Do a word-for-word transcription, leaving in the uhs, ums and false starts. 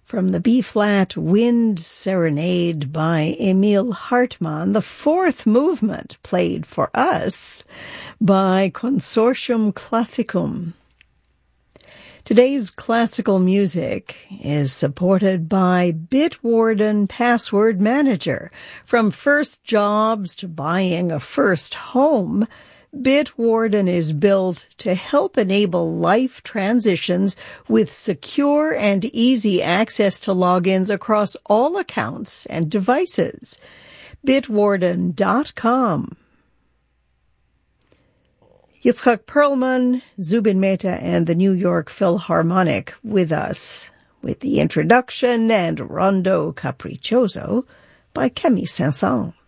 From the B-flat Wind Serenade by Emil Hartmann, the fourth movement played for us by Consortium Classicum. Today's classical music is supported by Bitwarden Password Manager. From first jobs to buying a first home, Bitwarden is built to help enable life transitions with secure and easy access to logins across all accounts and devices. Bitwarden dot com. Yitzhak Perlman, Zubin Mehta, and the New York Philharmonic with us, with the introduction and Rondo Capriccioso by Camille Saint-Saëns.